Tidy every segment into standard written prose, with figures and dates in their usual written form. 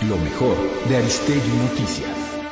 Lo mejor de Aristegui Noticias.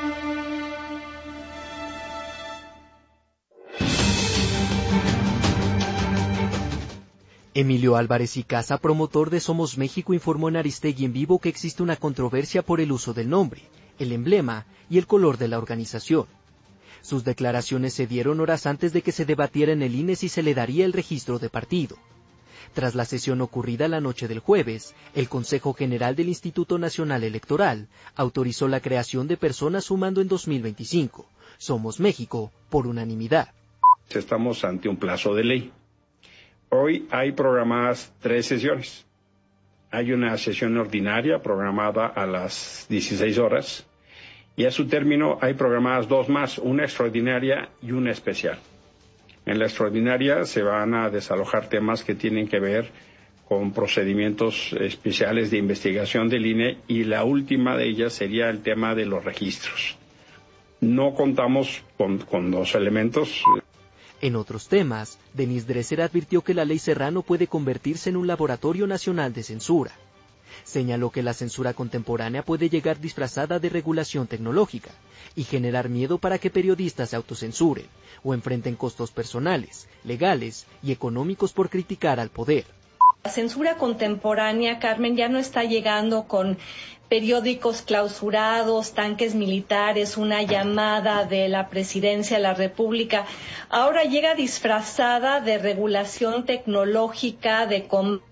Emilio Álvarez y Casa, promotor de Somos México, informó en Aristegui en Vivo que existe una controversia por el uso del nombre, el emblema y el color de la organización. Sus declaraciones se dieron horas antes de que se debatiera en el INE si se le daría el registro de partido. Tras la sesión ocurrida la noche del jueves, el Consejo General del Instituto Nacional Electoral autorizó la creación de personas sumando en 2025. Somos México, por unanimidad. Estamos ante un plazo de ley. Hoy hay programadas 3 sesiones. Hay una sesión ordinaria programada a las 16 horas y a su término hay programadas 2 más, una extraordinaria y una especial. En la extraordinaria se van a desalojar temas que tienen que ver con procedimientos especiales de investigación del INE y la última de ellas sería el tema de los registros. No contamos con 2 elementos. En otros temas, Denis Dresser advirtió que la ley Serrano puede convertirse en un laboratorio nacional de censura. Señaló que la censura contemporánea puede llegar disfrazada de regulación tecnológica y generar miedo para que periodistas se autocensuren o enfrenten costos personales, legales y económicos por criticar al poder. La censura contemporánea, Carmen, ya no está llegando con periódicos clausurados, tanques militares, una llamada de la Presidencia de la República. Ahora llega disfrazada de regulación tecnológica, de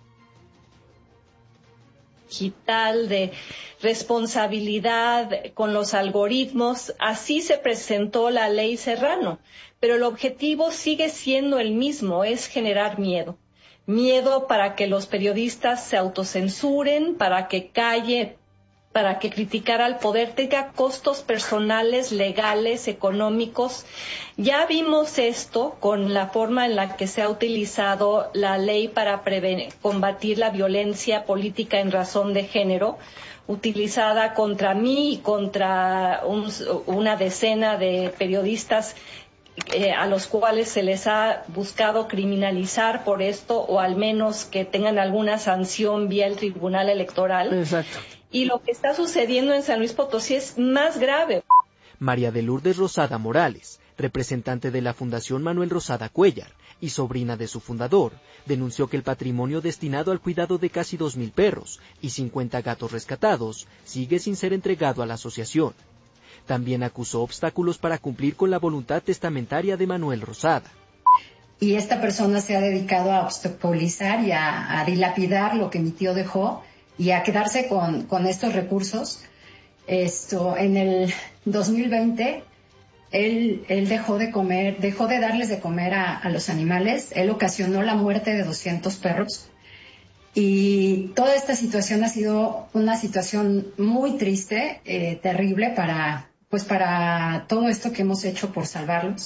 digital, de responsabilidad con los algoritmos. Así se presentó la ley Serrano, pero el objetivo sigue siendo el mismo, es generar miedo. Miedo para que los periodistas se autocensuren, para que calle, para que criticar al poder tenga costos personales, legales, económicos. Ya vimos esto con la forma en la que se ha utilizado la ley para combatir la violencia política en razón de género, utilizada contra mí y contra una decena de periodistas a los cuales se les ha buscado criminalizar por esto o al menos que tengan alguna sanción vía el Tribunal Electoral. Exacto. Y lo que está sucediendo en San Luis Potosí es más grave. María de Lourdes Rosada Morales, representante de la Fundación Manuel Rosada Cuéllar y sobrina de su fundador, denunció que el patrimonio destinado al cuidado de casi 2,000 perros y 50 gatos rescatados sigue sin ser entregado a la asociación. También acusó obstáculos para cumplir con la voluntad testamentaria de Manuel Rosada. Y esta persona se ha dedicado a obstaculizar y a dilapidar lo que mi tío dejó y a quedarse con estos recursos. En el 2020, él dejó de darles de comer a los animales. Él ocasionó la muerte de 200 perros. Y toda esta situación ha sido una situación muy triste, terrible para todo esto que hemos hecho por salvarlos.